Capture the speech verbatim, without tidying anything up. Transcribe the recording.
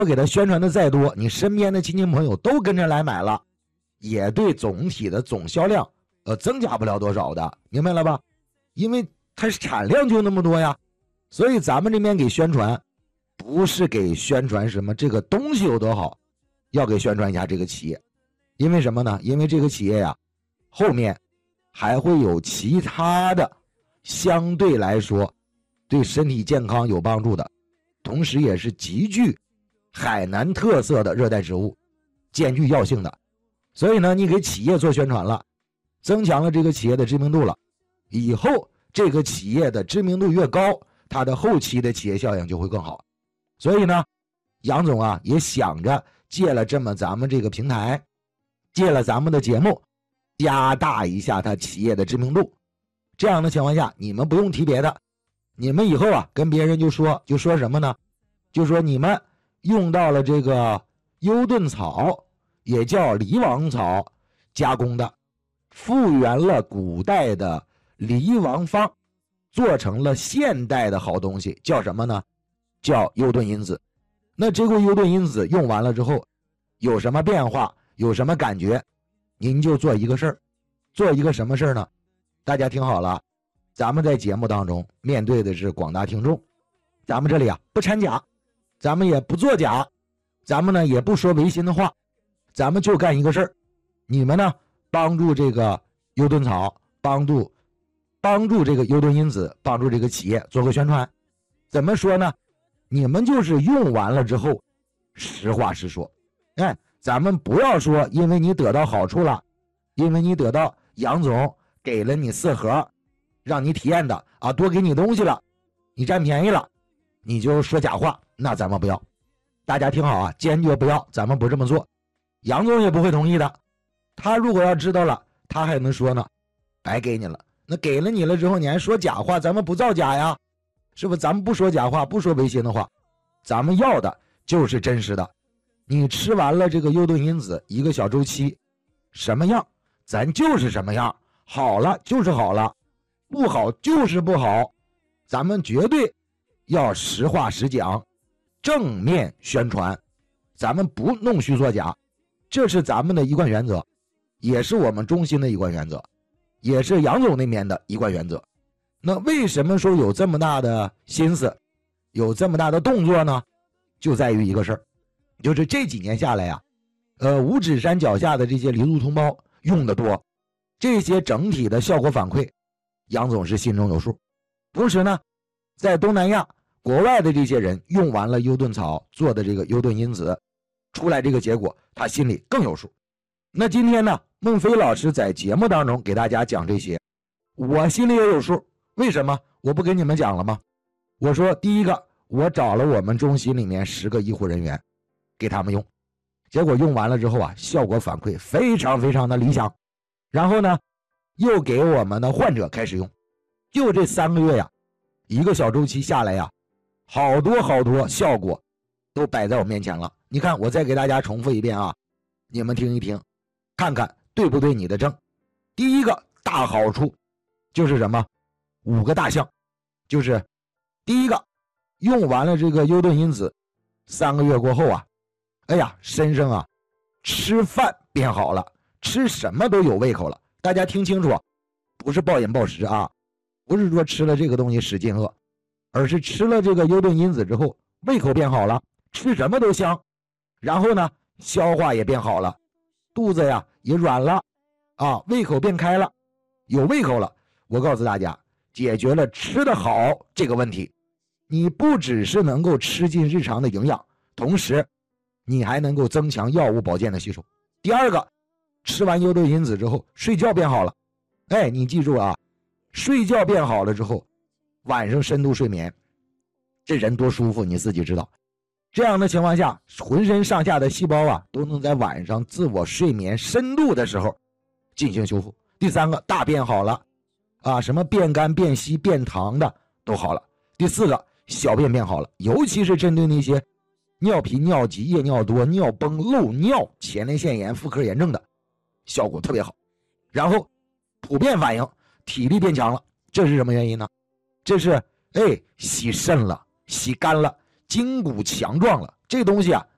给他宣传的再多，你身边的亲戚朋友都跟着来买了，也对总体的总销量呃增加不了多少的，明白了吧？因为它产量就那么多呀，所以咱们这边给宣传不是给宣传什么这个东西有多好，要给宣传一下这个企业。因为什么呢？因为这个企业呀，后面还会有其他的相对来说对身体健康有帮助的，同时也是极具海南特色的热带植物，兼具药性的。所以呢，你给企业做宣传了，增强了这个企业的知名度了，以后这个企业的知名度越高，它的后期的企业效应就会更好。所以呢，杨总啊也想着借了这么咱们这个平台，借了咱们的节目，加大一下他企业的知名度。这样的情况下，你们不用提别的，你们以后啊跟别人就说就说什么呢？就说你们用到了这个优盾草，也叫梨王草加工的，复原了古代的梨王方，做成了现代的好东西，叫什么呢？叫优盾因子。那这个优盾因子用完了之后有什么变化，有什么感觉，您就做一个事儿。做一个什么事儿呢？大家听好了，咱们在节目当中面对的是广大听众，咱们这里啊不掺假，咱们也不作假，咱们呢也不说违心的话，咱们就干一个事儿。你们呢帮助这个优盾草，帮助帮助这个优盾因子，帮助这个企业做个宣传。怎么说呢？你们就是用完了之后实话实说。哎，咱们不要说因为你得到好处了，因为你得到杨总给了你四盒让你体验的啊，多给你东西了，你占便宜了，你就说假话，那咱们不要。大家听好啊，坚决不要，咱们不这么做。杨总也不会同意的，他如果要知道了，他还能说呢，白给你了。那给了你了之后，你还说假话，咱们不造假呀，是不是？咱们不说假话，不说违心的话，咱们要的就是真实的。你吃完了这个优盾因子一个小周期，什么样咱就是什么样，好了就是好了，不好就是不好，咱们绝对要实话实讲，正面宣传，咱们不弄虚作假，这是咱们的一贯原则，也是我们中心的一贯原则，也是杨总那边的一贯原则。那为什么说有这么大的心思，有这么大的动作呢？就在于一个事儿，就是这几年下来呀、啊，呃，五指山脚下的这些梨路同胞用的多，这些整体的效果反馈，杨总是心中有数。同时呢，在东南亚国外的这些人用完了优盾草做的这个优盾因子，出来这个结果，他心里更有数。那今天呢，孟非老师在节目当中给大家讲这些，我心里也有数。为什么我不跟你们讲了吗？我说第一个，我找了我们中心里面十个医护人员给他们用，结果用完了之后啊，效果反馈非常非常的理想。然后呢，又给我们的患者开始用，就这三个月呀，一个小周期下来呀，好多好多效果都摆在我面前了。你看，我再给大家重复一遍啊，你们听一听，看看对不对你的症。第一个大好处就是什么？五个大项，就是第一个，用完了这个优盾因子，三个月过后啊，哎呀，身上啊，吃饭变好了，吃什么都有胃口了。大家听清楚，不是暴饮暴食啊，不是说吃了这个东西使劲饿，而是吃了这个优盾因子之后，胃口变好了，吃什么都香，然后呢，消化也变好了，肚子呀也软了，啊，胃口变开了，有胃口了。我告诉大家，解决了吃得好这个问题，你不只是能够吃进日常的营养，同时你还能够增强药物保健的吸收。第二个，吃完优盾因子之后，睡觉变好了。哎，你记住啊，睡觉变好了之后，晚上深度睡眠，这人多舒服，你自己知道。这样的情况下，浑身上下的细胞啊，都能在晚上自我睡眠深度的时候进行修复。第三个，大便好了啊，什么变干变稀变糖的都好了。第四个，小便变好了，尤其是针对那些尿频尿急夜尿多尿崩漏尿前列腺炎妇科炎症的，效果特别好。然后普遍反映体力变强了，这是什么原因呢？这是哎洗肾了，洗干了，筋骨强壮了。这东西啊